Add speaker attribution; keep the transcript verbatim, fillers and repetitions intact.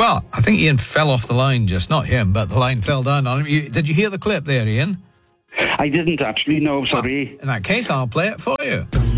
Speaker 1: Well, I think Ian fell off the line, just not him, but the line fell down on him. You, did you hear the clip there, Ian?
Speaker 2: I didn't actually, no, sorry.
Speaker 1: Well, in that case, I'll play it for you.